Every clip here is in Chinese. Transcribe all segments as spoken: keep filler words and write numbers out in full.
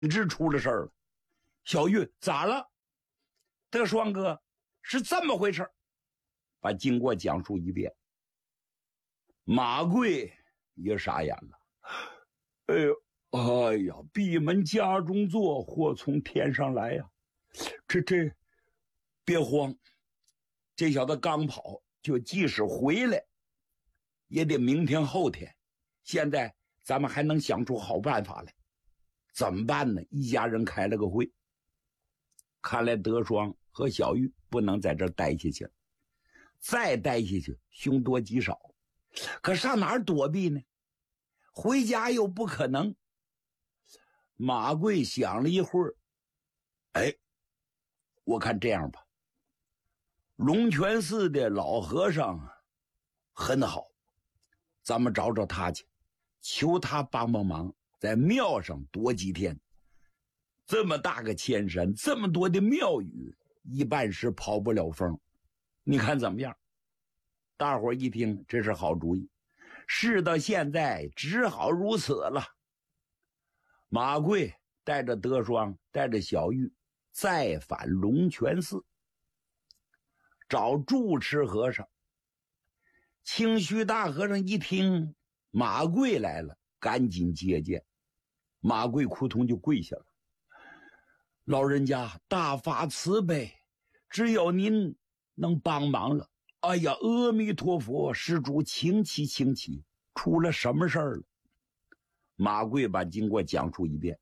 知出了事儿了。小玉咋了？德双哥，是这么回事，把经过讲述一遍。马贵也傻眼了。哎呦，哎呀，闭门家中坐，祸从天上来呀！这这，别慌，这小子刚跑，就即使回来，也得明天后天。现在咱们还能想出好办法来，怎么办呢？一家人开了个会，看来德双和小玉不能在这儿待下去了，再待下去凶多吉少。可上哪儿躲避呢？回家又不可能。马贵想了一会儿，哎，我看这样吧，龙泉寺的老和尚很好，咱们找找他去，求他帮帮忙，在庙上躲几天。这么大个千山，这么多的庙宇，一半是跑不了风，你看怎么样？大伙儿一听，这是好主意，事到现在只好如此了。马贵带着德双，带着小玉，再返龙泉寺，找住持和尚。清虚大和尚一听马贵来了，赶紧接见。马贵扑通就跪下了：“老人家大发慈悲，只有您能帮忙了。哎呀，阿弥陀佛，施主请起请起，出了什么事儿了？”马贵把经过讲述一遍。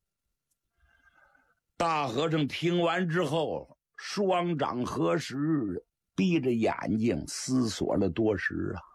大和尚听完之后，双掌合十，闭着眼睛思索了多时啊。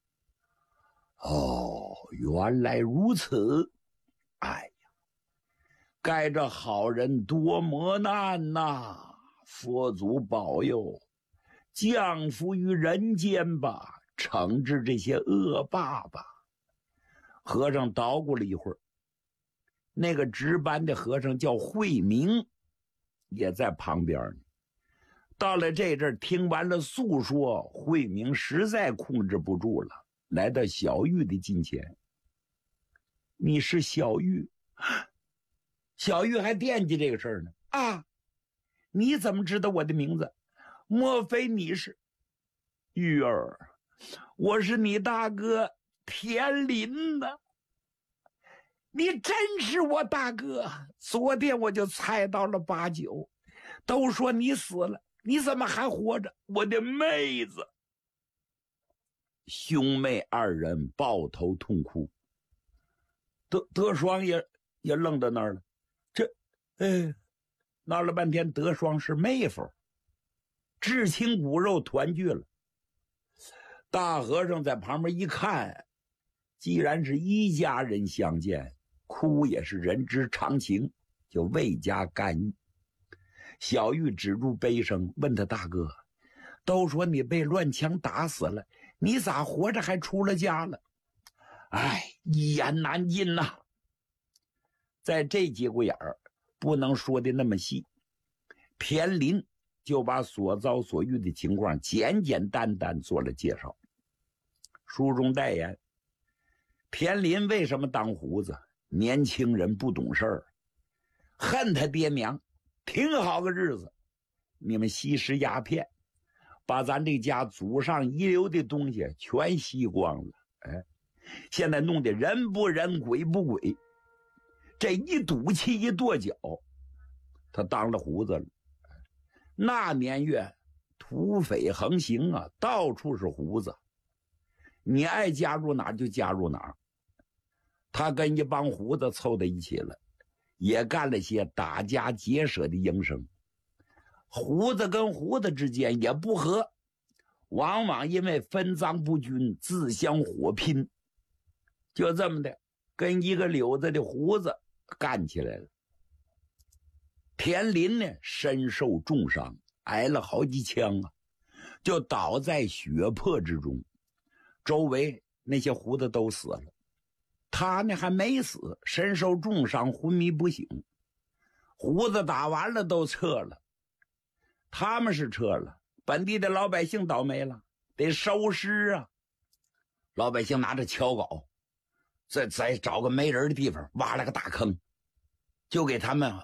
哦，原来如此。哎呀，该这好人多磨难呐！佛祖保佑，降福于人间吧，惩治这些恶霸吧。和尚捣鼓了一会儿，那个值班的和尚叫慧明，也在旁边呢。到了这阵，听完了诉说，慧明实在控制不住了，来到小玉的近前：“你是小玉？”小玉还惦记这个事儿呢。啊，你怎么知道我的名字？莫非你是？玉儿，我是你大哥田林呢。你真是我大哥，昨天我就猜到了八九，都说你死了，你怎么还活着？我的妹子！兄妹二人抱头痛哭。德德双也也愣在那儿了，这，哎，闹了半天，德双是妹夫，至亲骨肉团聚了。大和尚在旁边一看，既然是一家人相见，哭也是人之常情，就未加干预。小玉止住悲声，问他大哥：“都说你被乱枪打死了，你咋活着还出了家了？”哎，一言难尽呐、啊。在这节骨眼儿，不能说的那么细。田林就把所遭所遇的情况简简单单做了介绍。书中代言：田林为什么当胡子？年轻人不懂事儿，恨他爹娘，挺好个日子，你们吸食鸦片，把咱这家祖上遗留的东西全吸光了。哎，现在弄得人不人鬼不鬼，这一赌气一跺脚，他当了胡子了。那年月土匪横行啊，到处是胡子，你爱加入哪就加入哪。他跟一帮胡子凑在一起了，也干了些打家劫舍的营生。胡子跟胡子之间也不和，往往因为分赃不均自相火拼，就这么的跟一个绺子的胡子干起来了。田林呢，身受重伤，挨了好几枪啊，就倒在血泊之中，周围那些胡子都死了，他呢还没死，身受重伤，昏迷不醒。胡子打完了都撤了，他们是撤了，本地的老百姓倒霉了，得收尸啊。老百姓拿着锹镐，再再找个没人的地方挖了个大坑， 就给他们